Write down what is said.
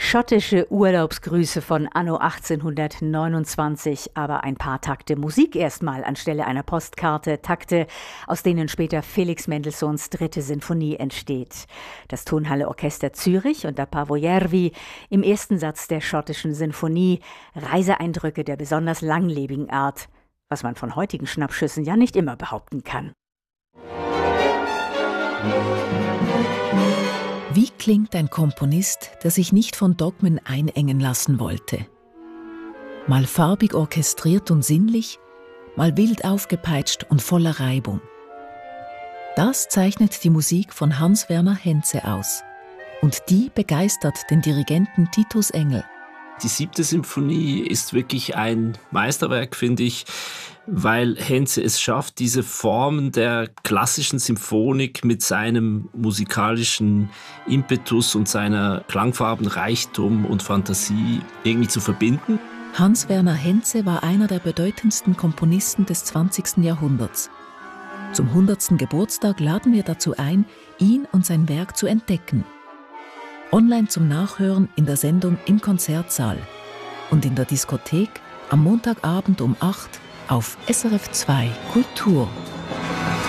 Schottische Urlaubsgrüße von Anno 1829, aber ein paar Takte Musik erstmal anstelle einer Postkarte, Takte, aus denen später Felix Mendelssohns 3. Sinfonie entsteht. Das Tonhalle Orchester Zürich unter Paavo Järvi im ersten Satz der schottischen Sinfonie, Reiseeindrücke der besonders langlebigen Art, was man von heutigen Schnappschüssen ja nicht immer behaupten kann. Wie klingt ein Komponist, der sich nicht von Dogmen einengen lassen wollte? Mal farbig orchestriert und sinnlich, mal wild aufgepeitscht und voller Reibung. Das zeichnet die Musik von Hans-Werner Henze aus. Und die begeistert den Dirigenten Titus Engel. Die 7. Symphonie ist wirklich ein Meisterwerk, finde ich, weil Henze es schafft, diese Formen der klassischen Symphonik mit seinem musikalischen Impetus und seiner Klangfarbenreichtum und Fantasie irgendwie zu verbinden. Hans-Werner Henze war einer der bedeutendsten Komponisten des 20. Jahrhunderts. Zum 100. Geburtstag laden wir dazu ein, ihn und sein Werk zu entdecken. Online zum Nachhören in der Sendung Im Konzertsaal und in der Diskothek am Montagabend um 8 auf SRF 2 Kultur.